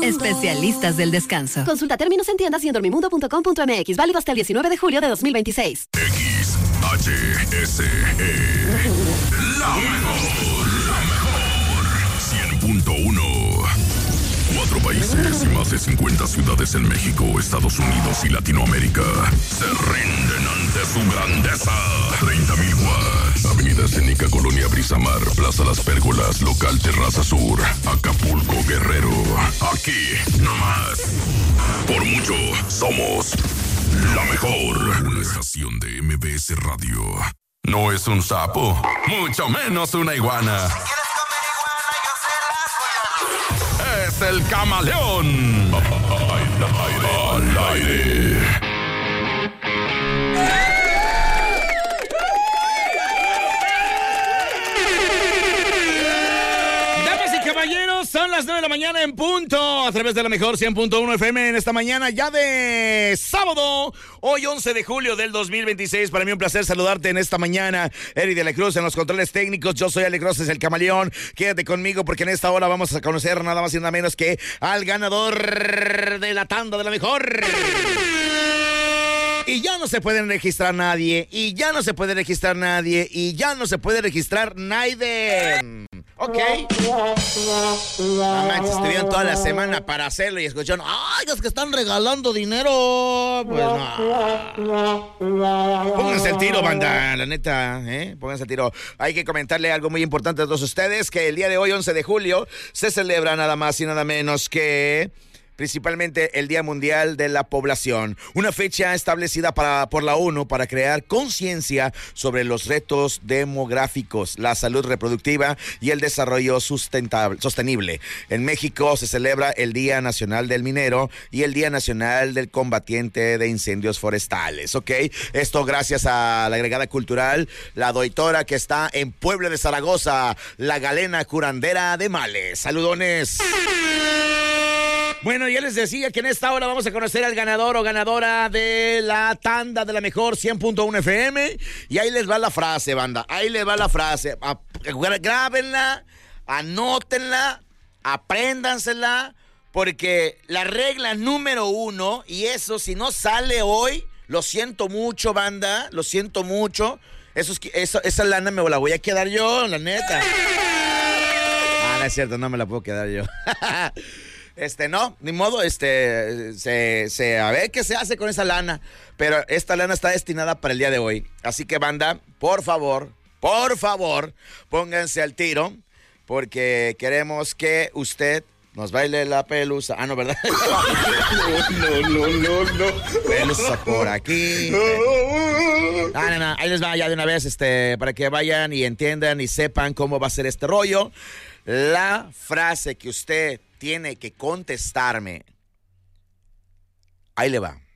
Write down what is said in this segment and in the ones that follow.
Especialistas del descanso. Consulta términos en tiendas y en dormimundo.com.mx. Válido hasta el 19 de julio de 2026. XHSE. La mejor. 100.1. 4 países y más de 50 ciudades en México, Estados Unidos y Latinoamérica se rinden ante su grandeza. 30,000 watts. Avenida Escénica, Colonia Brisamar, Plaza Las Pérgolas, Local Terraza Sur, Acapulco, Guerrero. Aquí, nomás. Por mucho, somos la mejor. Una estación de MBS Radio. No es un sapo, mucho menos una iguana. Es el camaleón. Al aire. Damas y caballeros, son las 9 de la mañana en punto. A través de la mejor 100.1 FM en esta mañana ya de sábado. Hoy 11 de julio del 2026. Para mí un placer saludarte en esta mañana. Eri de la Cruz en los controles técnicos. Yo soy Alex Rosas, el camaleón. Quédate conmigo porque en esta hora vamos a conocer nada más y nada menos que al ganador de la tanda de la mejor. Y ya no se pueden registrar nadie. Y ya no se puede registrar nadie. Y ya no se puede registrar nadie. Ok. No manches, estuvieron toda la semana para hacerlo y escucharon, ¡ay, los que están regalando dinero! Pues no. Pónganse el tiro, banda, la neta, pónganse el tiro. Hay que comentarle algo muy importante a todos ustedes, que el día de hoy, 11 de julio, se celebra nada más y nada menos que principalmente el Día Mundial de la Población, una fecha establecida por la ONU para crear conciencia sobre los retos demográficos, la salud reproductiva y el desarrollo sostenible. En México se celebra el Día Nacional del Minero y el Día Nacional del Combatiente de Incendios Forestales, ¿ok? Esto gracias a la agregada cultural, la doitora que está en Puebla de Zaragoza, la galena curandera de males. ¡Saludones! Bueno, ya les decía que en esta hora vamos a conocer al ganador o ganadora de la tanda de la mejor 100.1 FM. Y ahí les va la frase, banda. Ahí les va la frase. Grábenla, anótenla, apréndansela, porque la regla número 1, y eso si no sale hoy, lo siento mucho, banda, lo siento mucho. Esa lana me la voy a quedar yo, la neta. Ah, no es cierto, no me la puedo quedar yo. No, ni modo, a ver qué se hace con esa lana, pero esta lana está destinada para el día de hoy, así que banda, por favor, pónganse al tiro, porque queremos que usted nos baile la pelusa. Ah, no, ¿verdad? No. Pelusa por aquí. No, ahí les va ya de una vez, para que vayan y entiendan y sepan cómo va a ser este rollo. La frase que usted tiene que contestarme. Ahí le va.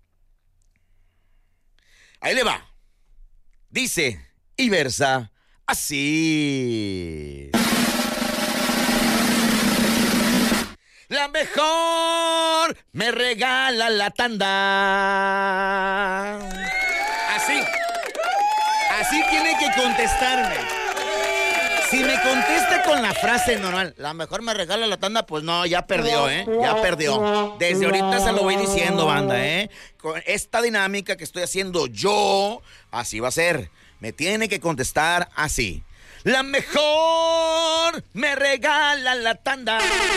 Dice y versa así. La mejor me regala la tanda. Así tiene que contestarme. Si me contesta con la frase normal, la mejor me regala la tanda, pues no, ya perdió, ya perdió. Desde ahorita se lo voy diciendo, banda, Con esta dinámica que estoy haciendo yo, así va a ser. Me tiene que contestar así. La mejor me regala la tanda.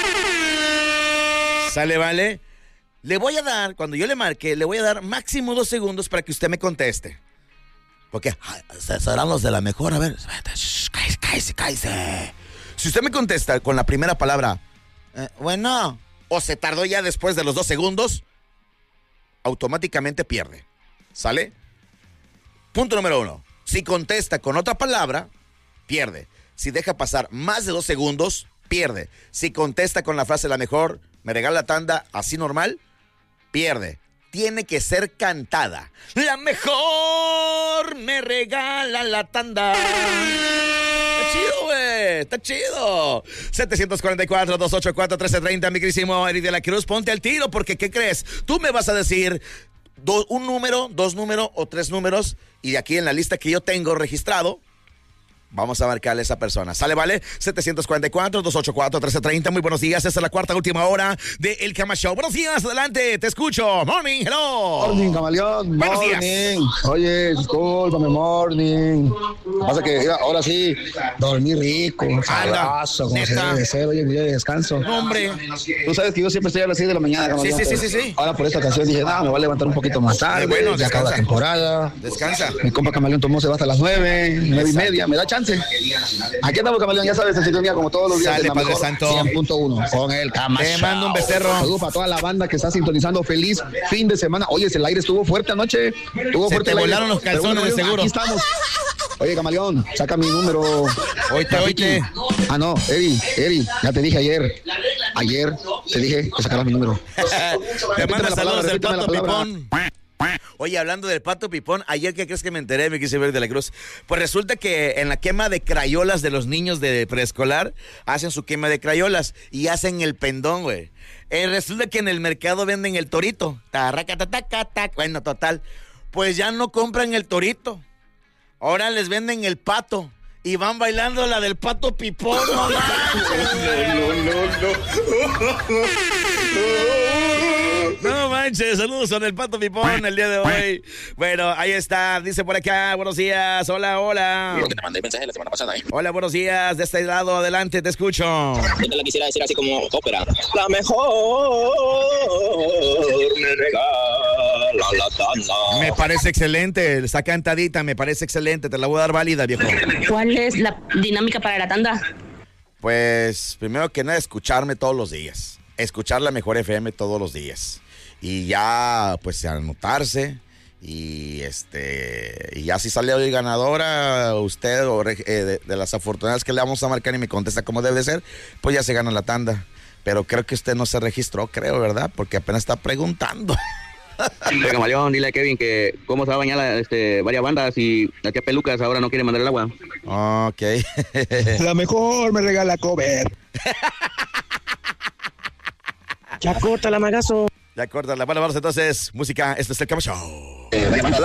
¿Sale, vale? Le voy a dar, cuando yo le marque, le voy a dar máximo 2 segundos para que usted me conteste. Porque serán los de la mejor. A ver, cállese. Si usted me contesta con la primera palabra, bueno, o se tardó ya después de los 2 segundos, automáticamente pierde. ¿Sale? Punto número 1. Si contesta con otra palabra, pierde. Si deja pasar más de 2 segundos, pierde. Si contesta con la frase la mejor, me regala la tanda, así normal, pierde. Tiene que ser cantada. La mejor me regala la tanda. Está chido, güey. Está chido. 744-284-1330, mi querísimo Eri de la Cruz. Ponte al tiro, porque ¿qué crees? Tú me vas a decir un número, 2 números o 3 números. Y de aquí en la lista que yo tengo registrado, Vamos a marcarle a esa persona. ¿Sale, vale? 744-284-1330. Muy buenos días. Esta es la cuarta última hora de El Cama Show. Buenos días, adelante. Te escucho. Morning, hello. Morning, camaleón. Buenos Morning. días. Oye, discúlpame, morning. Pasa que mira, ahora sí, dormí rico, sabroso, como se neta. debe de ser. Oye, día de descanso. No, hombre. Tú sabes que yo siempre estoy a las 6 de la mañana, camaleón. Sí. Ahora por esta ocasión dije, me voy a levantar un poquito más tarde. Bueno, ya acaba la descansa. temporada. Descansa. Mi compa Camaleón tomó se va hasta las 9:30. Me da chance. Aquí estamos, camaleón, ya sabes, en sintonía como todos los días. Sale, en la Padre mejor Santo. 100.1 con el Cama Te Show. mando un becerro. Saludos para toda la banda que está sintonizando. Feliz fin de semana. Oye, el aire estuvo fuerte anoche. Estuvo Se fuerte te el aire. volaron los Pero calzones, de seguro. Aquí estamos. Oye, camaleón, saca mi número. Oíte. Ah, no, Eri, ya te dije ayer. Ayer te dije que sacaras mi número. Te mando saludos del repíteme Pato la palabra. Pipón. Oye, hablando del Pato Pipón, ayer, ¿qué crees que me enteré? Me quise ver de la Cruz. Pues resulta que en la quema de crayolas de los niños de preescolar, hacen su quema de crayolas y hacen el pendón, güey. Resulta que en el mercado venden el torito. Tarracatataca. Bueno, total. Pues ya no compran el torito. Ahora les venden el pato. Y van bailando la del Pato Pipón. No. No manches, saludos con el Pato Pipón el día de hoy. Bueno, ahí está, dice por acá, buenos días, hola. Lo que te mandé mensaje la semana pasada, Hola, buenos días, de este lado, adelante, te escucho. Yo te la quisiera decir así como ópera. La mejor me regala la tanda. Me parece excelente, está cantadita, me parece excelente, te la voy a dar válida, viejo. ¿Cuál es la dinámica para la tanda? Pues, primero que nada, escucharme todos los días. Escuchar la mejor FM todos los días. Y ya, pues, anotarse. Y ya si sale hoy ganadora, usted o de las afortunadas que le vamos a marcar y me contesta como debe de ser, pues ya se gana la tanda. Pero creo que usted no se registró, creo, ¿verdad? Porque apenas está preguntando. Oye, camaleón, dile a Kevin que cómo se va a bañar varias bandas y la tía Pelucas ahora no quiere mandar el agua. Ok. La mejor me regala cover. Ya corta la magazo. Ya córtala. Bueno, vamos entonces. Música. Esto es el Cama Show.